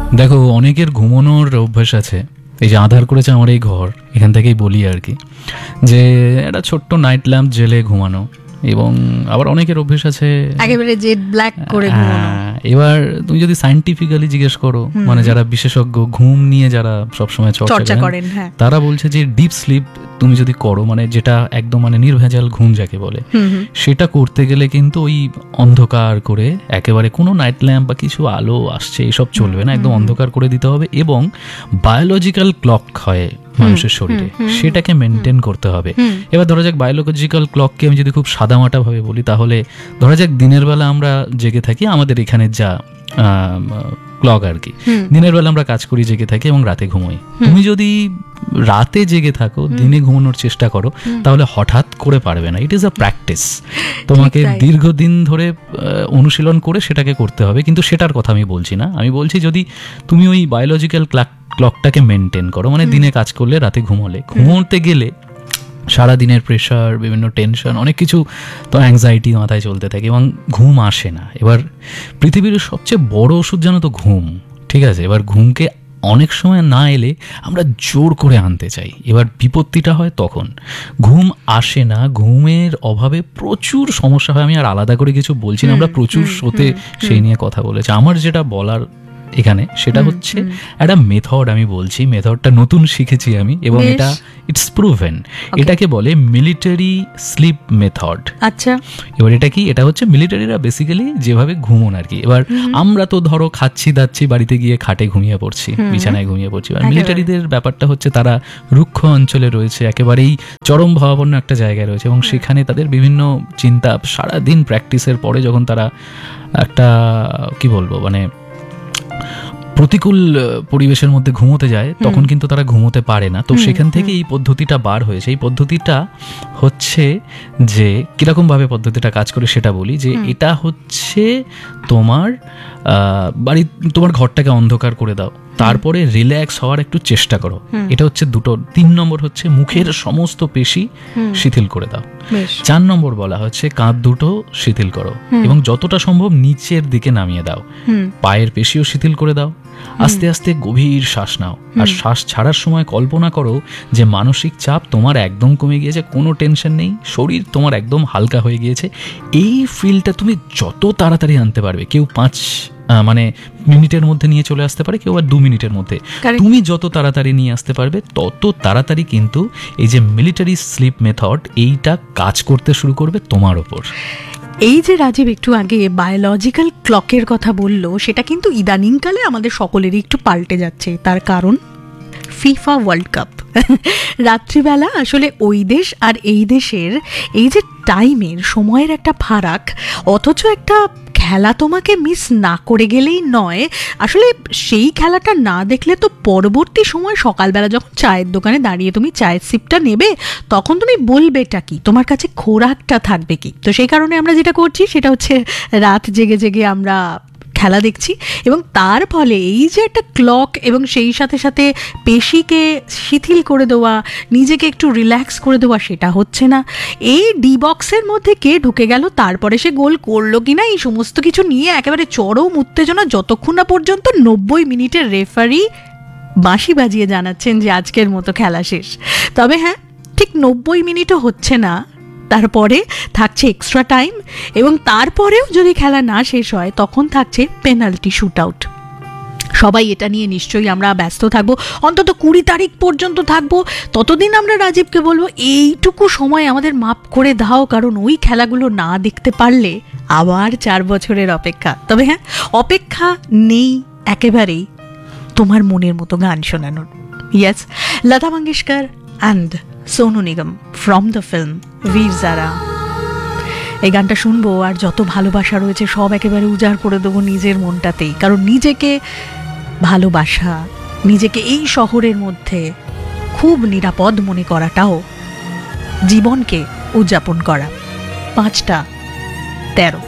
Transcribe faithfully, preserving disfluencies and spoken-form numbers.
দেখো, অনেকের ঘুমানোর অভ্যাস আছে। এই যে আধার করেছে আমার এই ঘর, এখান থেকেই বলি আর কি, যে একটা ছোট্ট নাইট ল্যাম্প জেলে ঘুমানো, এবং আবার অনেকের অভ্যেস আছে একেবারে জেড ব্ল্যাক করে ঘুমানো। এবার তুমি যদি সায়েন্টিফিক্যালি জিজ্ঞেস করো, মানে যারা বিশেষজ্ঞ ঘুম নিয়ে যারা সবসময় চর্চা করেন, তারা বলছে যে ডিপ স্লিপ তুমি যদি করো, মানে যেটা একদম মানে নির্ভেজাল ঘুম যাকে বলে, সেটা করতে গেলে কিন্তু ওই অন্ধকার করে একেবারে কোনো নাইট ল্যাম্প বা কিছু আলো আসছে এসব চলবে না, একদম অন্ধকার করে দিতে হবে। এবং বায়োলজিক্যাল ক্লক হয় মানুষের শরীরে, সেটাকে মেনটেন করতে হবে। এবার ধরা যাক বায়োলজিক্যাল ক্লককে আমি যদি খুব সাদামাটা ভাবে বলি, তাহলে ধরা যাক দিনের বেলা আমরা জেগে থাকি, আমাদের এখানে যা ক্লক আর কি, দিনের বেলা আমরা কাজ করি, জেগে থাকি এবং রাতে ঘুমোই। তুমি যদি রাতে জেগে থাকো, দিনে ঘুমানোর চেষ্টা করো, তাহলে হঠাৎ করে পারবে না। ইট ইজ আ প্র্যাকটিস, তোমাকে দীর্ঘদিন ধরে অনুশীলন করে সেটাকে করতে হবে। কিন্তু সেটার কথা আমি বলছি না, আমি বলছি যদি তুমি ওই বায়োলজিক্যাল ক্লক ক্লকটাকে মেনটেন করো, মানে দিনে কাজ করলে রাতে ঘুমোলে, ঘুমোতে গেলে সারাদিনের প্রেশার, বিভিন্ন টেনশন, অনেক কিছু তো অ্যাংজাইটি মাথায় চলতে থাকে এবং ঘুম আসে না। এবার পৃথিবীর সবচেয়ে বড় ওষুধ জানো তো ঘুম, ঠিক আছে? এবার ঘুমকে অনেক সময় না এলে আমরা জোর করে আনতে চাই, এবার বিপত্তিটা হয় তখন। ঘুম আসে না, ঘুমের অভাবে প্রচুর সমস্যা হয়। আমি আর আলাদা করে কিছু বলছি না, আমরা প্রচুর শোতে সেই নিয়ে কথা বলেছি। আমার যেটা বলার এখানে সেটা হচ্ছে একটা মেথড, আমি বলছি মেথডটা নতুন শিখেছি আমি, এবং এটা ইটস প্রুভেন। এটাকে বলে মিলিটারি স্লিপ মেথড। আচ্ছা, এবার এটা কি? এটা হচ্ছে মিলিটারিরা বেসিক্যালি যেভাবে ঘুমোন আর কি। এবার আমরা তো ধরো খাচ্ছি দাচ্ছি, বাড়িতে গিয়ে খাটে ঘুমিয়ে পড়ছি, বিছানায় ঘুমিয়ে পড়ছি। আর মিলিটারিদের ব্যাপারটা হচ্ছে তারা রুক্ষ অঞ্চলে রয়েছে, একেবারেই চরম ভাবাপন্ন একটা জায়গায় রয়েছে, এবং সেখানে তাদের বিভিন্ন চিন্তা, সারাদিন প্র্যাকটিসের পরে যখন তারা একটা কি বলবো মানে প্রতিকূল পরিবেশের মধ্যে ঘুমোতে যায়, তখন কিন্তু তারা ঘুমোতে পারে না। তো সেখান থেকে এই পদ্ধতিটা বার হয়েছে। এই পদ্ধতিটা হচ্ছে যে কিরকম ভাবে পদ্ধতিটা কাজ করে সেটা বলি, যে এটা হচ্ছে তোমার বাড়ি, তোমার ঘরটাকে অন্ধকার করে দাও, তারপরে রিল্যাক্স হওয়ার একটু চেষ্টা করো। এটা হচ্ছে দুটো। তিন নম্বর হচ্ছে মুখের সমস্ত পেশি শিথিল করে দাও। চার নম্বর বলা হচ্ছে কাঁধ দুটো শিথিল করো এবং যতটা সম্ভব নিচের দিকে নামিয়ে দাও। পায়ের পেশিও শিথিল করে দাও। আস্তে আস্তে গভীর শ্বাস নাও, আর শ্বাস ছাড়ার সময় কল্পনা করো যে মানসিক চাপ তোমার একদম কমে গিয়েছে, কোনো টেনশন নেই, শরীর তোমার একদম হালকা হয়ে গিয়েছে। এই ফিলটা তুমি যত তাড়াতাড়ি আনতে পারবে, কেউ পাঁচ মানে মিনিটের মধ্যে নিয়ে চলে আসতে পারে, কেউ আর দু মিনিটের মধ্যে, তুমি যত তাড়াতাড়ি নিয়ে আসতে পারবে তত তাড়াতাড়ি কিন্তু এই যে মিলিটারি স্লিপ মেথড এইটা কাজ করতে শুরু করবে তোমার ওপর। এই যে রাজীব একটু আগে বায়োলজিক্যাল ক্লকের কথা বললো, সেটা কিন্তু ইদানিংকালে আমাদের সকলেরই একটু পাল্টে যাচ্ছে। তার কারণ ফিফা ওয়ার্ল্ড কাপ। রাত্রিবেলা আসলে ওই দেশ আর এই দেশের এই যে টাইমের সময়ের একটা ফারাক, অথচ একটা খেলা তোমাকে মিস না করে গেলেই নয়। আসলে সেই খেলাটা না দেখলে তো পরবর্তী সময় সকালবেলা যখন চায়ের দোকানে দাঁড়িয়ে তুমি চায়ের সিপটা নেবে, তখন তুমি বলবেটা কি, তোমার কাছে খোরাকটা থাকবে কি? তো সেই কারণে আমরা যেটা করছি সেটা হচ্ছে রাত জেগে জেগে আমরা খেলা দেখছি, এবং তার ফলে এই যে একটা ক্লক এবং সেই সাথে সাথে পেশিকে শিথিল করে দেওয়া, নিজেকে একটু রিল্যাক্স করে দেওয়া, সেটা হচ্ছে না। এই ডি বক্সের মধ্যে কে ঢুকে গেল, তারপরে সে গোল করলো কিনা, এই সমস্ত কিছু নিয়ে একেবারে চরম উত্তেজনা, যতক্ষণ না পর্যন্ত নব্বই মিনিটের রেফারি বাঁশি বাজিয়ে জানাচ্ছেন যে আজকের মতো খেলা শেষ। তবে হ্যাঁ, ঠিক নব্বই মিনিটও হচ্ছে না, তারপরে থাকছে এক্সট্রা টাইম, এবং তারপরেও যদি খেলা না শেষ হয় তখন থাকছে পেনাল্টি শুট আউট। সবাই এটা নিয়ে নিশ্চয়ই আমরা ব্যস্ত থাকবো, অন্তত কুড়ি তারিখ পর্যন্ত থাকবো। ততদিন আমরা রাজীবকে বলবো এইটুকু সময় আমাদের মাপ করে দাও, কারণ ওই খেলাগুলো না দেখতে পারলে আবার চার বছরের অপেক্ষা। তবে হ্যাঁ, অপেক্ষা নেই একেবারেই তোমার মনের মতো গান শোনানোর। Yes, Lata Mangeshkar and Sonu Nigam from the film বীর জারা। এই গানটা শুনবো, আর যত ভালোবাসা রয়েছে সব একেবারে উজাড় করে দেবো নিজের মনটাতেই, কারণ নিজেকে ভালোবাসা, নিজেকে এই শহরের মধ্যে খুব নিরাপদ মনে করাটাও জীবনকে উদযাপন করা। পাঁচটা তেরো